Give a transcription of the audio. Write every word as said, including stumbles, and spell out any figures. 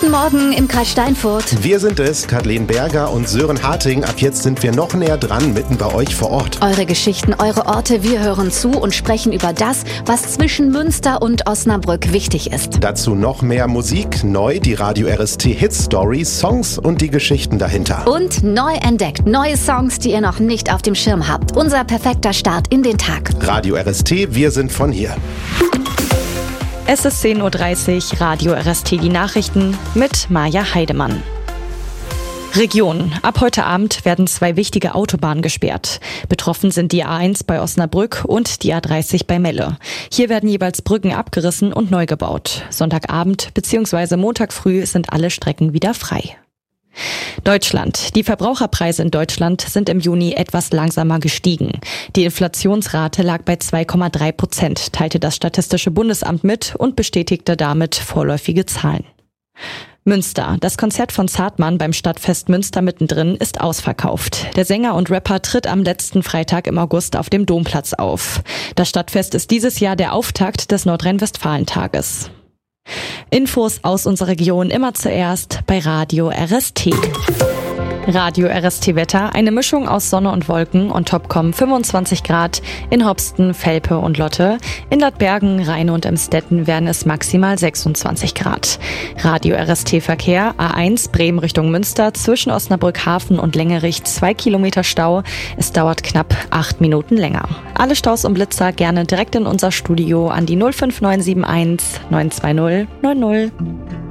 Guten Morgen im Kreis Steinfurt. Wir sind es, Kathleen Berger und Sören Harting. Ab jetzt sind wir noch näher dran, mitten bei euch vor Ort. Eure Geschichten, eure Orte, wir hören zu und sprechen über das, was zwischen Münster und Osnabrück wichtig ist. Dazu noch mehr Musik, neu die Radio R S T Hit Story, Songs und die Geschichten dahinter. Und neu entdeckt, neue Songs, die ihr noch nicht auf dem Schirm habt. Unser perfekter Start in den Tag. Radio R S T, wir sind von hier. Es ist zehn Uhr dreißig, Radio R S T, die Nachrichten mit Maja Heidemann. Region. Ab heute Abend werden zwei wichtige Autobahnen gesperrt. Betroffen sind die A eins bei Osnabrück und die A dreißig bei Melle. Hier werden jeweils Brücken abgerissen und neu gebaut. Sonntagabend bzw. Montag früh sind alle Strecken wieder frei. Deutschland. Die Verbraucherpreise in Deutschland sind im Juni etwas langsamer gestiegen. Die Inflationsrate lag bei zwei Komma drei Prozent, teilte das Statistische Bundesamt mit und bestätigte damit vorläufige Zahlen. Münster. Das Konzert von Zartmann beim Stadtfest Münster mittendrin ist ausverkauft. Der Sänger und Rapper tritt am letzten Freitag im August auf dem Domplatz auf. Das Stadtfest ist dieses Jahr der Auftakt des Nordrhein-Westfalen-Tages. Infos aus unserer Region immer zuerst bei Radio R S T. Radio R S T Wetter, eine Mischung aus Sonne und Wolken, on top kommen fünfundzwanzig Grad in Hopsten, Velpe und Lotte. In Ladbergen, Rheine und Emstetten werden es maximal sechsundzwanzig Grad. Radio R S T Verkehr, A eins Bremen Richtung Münster, zwischen Osnabrück Hafen und Längerich zwei Kilometer Stau. Es dauert knapp acht Minuten länger. Alle Staus und Blitzer gerne direkt in unser Studio an die null fünf neun sieben eins neun zwei null neun null.